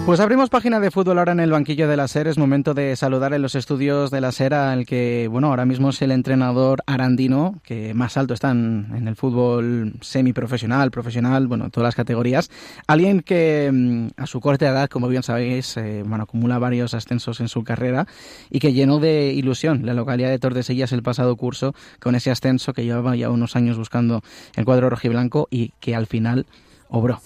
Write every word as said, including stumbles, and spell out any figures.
Pues abrimos página de fútbol ahora en el banquillo de la SER. Es momento de saludar en los estudios de la SER al que, bueno, ahora mismo es el entrenador arandino que más alto está en, en el fútbol semiprofesional, profesional, bueno, todas las categorías. Alguien que a su corta edad, como bien sabéis, eh, bueno, acumula varios ascensos en su carrera y que llenó de ilusión la localidad de Tordesillas el pasado curso con ese ascenso que llevaba ya unos años buscando el cuadro rojiblanco y que al final obró.